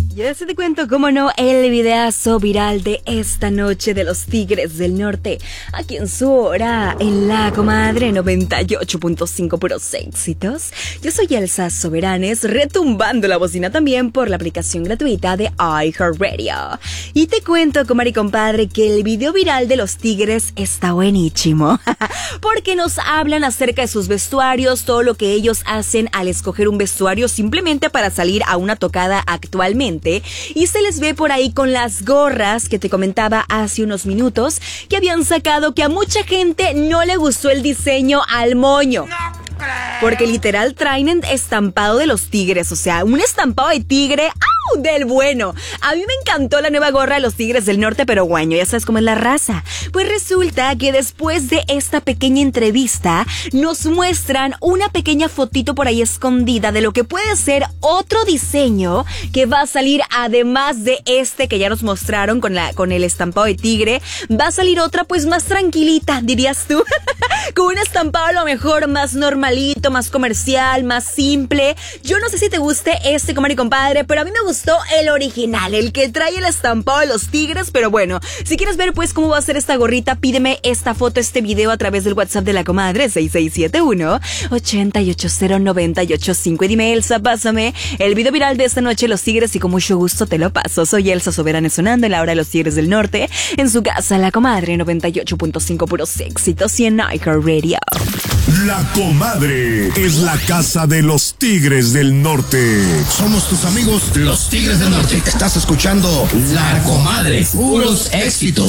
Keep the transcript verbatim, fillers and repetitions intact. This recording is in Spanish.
Ya se te cuento, cómo no, el videazo viral de esta noche de los Tigres del Norte, aquí en su hora, en La Comadre noventa y ocho punto cinco, puros éxitos. Yo soy Elsa Soberanes, retumbando la bocina también por la aplicación gratuita de iHeartRadio. Y te cuento, comadre y compadre, que el video viral de los Tigres está buenísimo, porque nos hablan acerca de sus vestuarios, todo lo que ellos hacen al escoger un vestuario simplemente para salir a una tocada actualmente. Y se les ve por ahí con las gorras que te comentaba hace unos minutos que habían sacado, que a mucha gente no le gustó el diseño al moño. Porque literal traen estampado de los tigres, o sea, un estampado de tigre, ¡au!, del bueno. A mí me encantó la nueva gorra de los Tigres del Norte, pero bueno, ya sabes cómo es la raza. Pues resulta que después de esta pequeña entrevista, nos muestran una pequeña fotito por ahí escondida de lo que puede ser otro diseño que va a salir, además de este que ya nos mostraron con, la, con el estampado de tigre. Va a salir otra pues más tranquilita, dirías tú, con un estampado a lo mejor más normalito, más comercial, más simple. Yo no sé si te guste este, comadre y compadre, pero a mí me gustó el original, el que trae el estampado de los tigres. Pero bueno, si quieres ver pues cómo va a ser esta gorrita, pídeme esta foto, este video a través del WhatsApp de la comadre seis seis siete uno, ocho ocho cero, nueve ocho cinco y dime: Elsa, pásame el video viral de esta noche, los Tigres, y con mucho gusto te lo paso. Soy Elsa Soberanes, sonando en la hora de los Tigres del Norte, en su casa, la comadre noventa y ocho punto cinco, puros éxitos, y en iHeartRadio. La Comadre es la casa de los Tigres del Norte. Somos tus amigos, los Tigres del Norte. Estás escuchando La Comadre, puros éxitos.